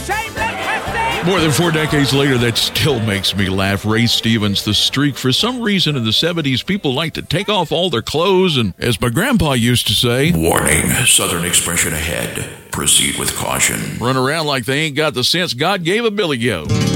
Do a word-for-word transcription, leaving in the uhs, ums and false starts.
More than four decades later, that still makes me laugh. Ray Stevens, The Streak. For some reason in the seventies, people like to take off all their clothes and, as my grandpa used to say, warning, Southern expression ahead. Proceed with caution. Run around like they ain't got the sense God gave a Billy Goat.